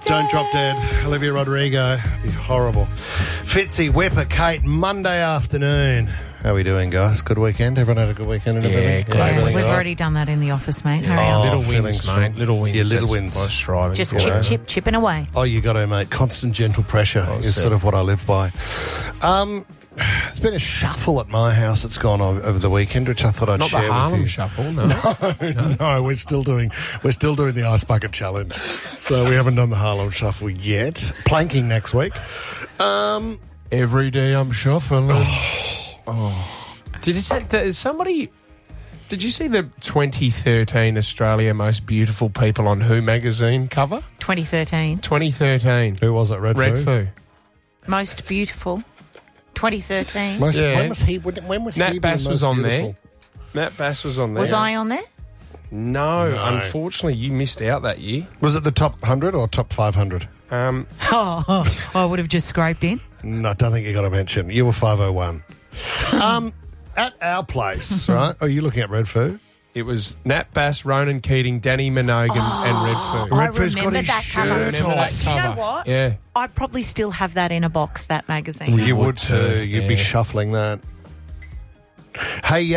Don't Drop Dead. Olivia Rodrigo. Be horrible. Fitzy, Whipper, Kate, Monday afternoon. How are we doing, guys? Good weekend? Everyone had a good weekend and everything? Yeah, great. we've already done that in the office, mate. Hurry up. Little feeling wins, strong. mate. Little wins. Yeah, little That's wins. what I was striving Just for. chipping away. Oh, you got to, mate. Constant gentle pressure is sort of what I live by. It's been a shuffle at my house that's gone on over the weekend, which I thought I'd Not the share with Harlem you. Shuffle, no. No, we're still doing the Ice Bucket Challenge. So we haven't done the Harlem Shuffle yet. Planking next week. Every day I'm shuffling. Did you see Did you see the 2013 Australia Most Beautiful People on Who magazine cover? 2013. 2013. Who was it? Red Foo? Most beautiful. 2013. When was he? When would he Nat be Bass the was most on beautiful? there. Nat Bass was on there. Was I on there? No, unfortunately, you missed out that year. Was it the top 100 or top 500? I would have just scraped in. No, I don't think you got to mention. You were 501. At our place, right? Are you looking at Red Foo? It was Nat Bass, Ronan Keating, Danny Minogue, and Red Foo. I Red Foo's got remember his that cover. shirt Remember that off. cover? You know what? Yeah. I probably still have that in a box, that magazine. You would too. You'd be yeah. shuffling that. Hey,